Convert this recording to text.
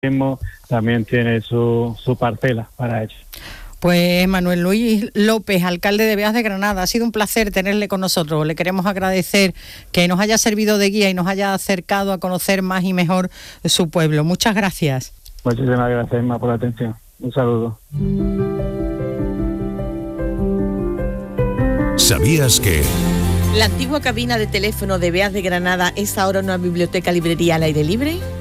mismo también tiene su parcela para ello. Pues Manuel Luis López, alcalde de Beas de Granada, ha sido un placer tenerle con nosotros. Le queremos agradecer que nos haya servido de guía y nos haya acercado a conocer más y mejor su pueblo. Muchas gracias. Muchísimas gracias, Emma, por la atención. Un saludo. ¿Sabías que...? La antigua cabina de teléfono de Beas de Granada es ahora una biblioteca librería al aire libre.